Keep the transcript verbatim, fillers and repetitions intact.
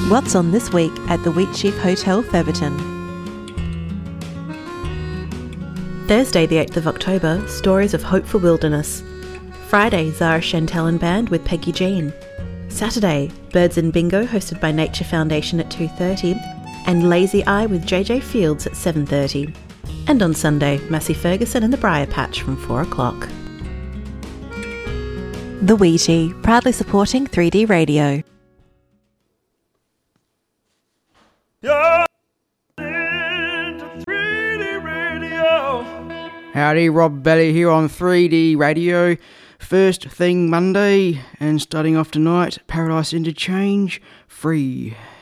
What's on this week at the Wheatsheaf Hotel, Featherton? Thursday the eighth of October, Stories of Hope for Wilderness. Friday, Zara Chantel and Band with Peggy Jean. Saturday, Birds and Bingo hosted by Nature Foundation at two thirty and Lazy Eye with J J Fields at seven thirty. And on Sunday, Massey Ferguson and the Briar Patch from four o'clock. The Wheatie, proudly supporting three D Radio. You're listening to three D Radio. Howdy, Rob Belly here on three D Radio. First thing Monday, and starting off tonight, Paradise Interchange, Free.